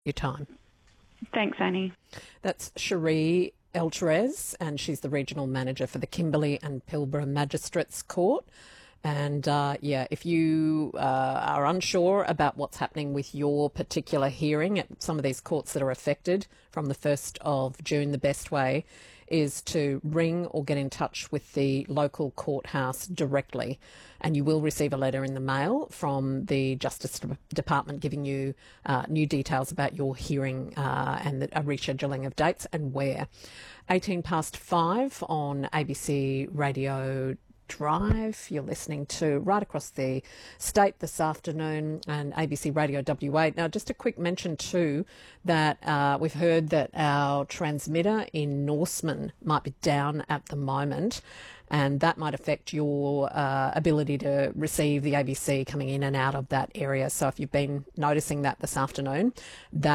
your time. Thanks, Annie. That's Cherie Elterez, and she's the Regional Manager for the Kimberley and Pilbara Magistrates Court. And if you are unsure about what's happening with your particular hearing at some of these courts that are affected from the 1st of June, the best way is to ring or get in touch with the local courthouse directly. And you will receive a letter in the mail from the Justice Department giving you new details about your hearing and a rescheduling of dates and where. 5:18 on ABC Radio Drive. You're listening to right across the state this afternoon, and ABC Radio WA. Now, just a quick mention too that we've heard that our transmitter in Norseman might be down at the moment, and that might affect your ability to receive the ABC coming in and out of that area. So if you've been noticing that this afternoon, that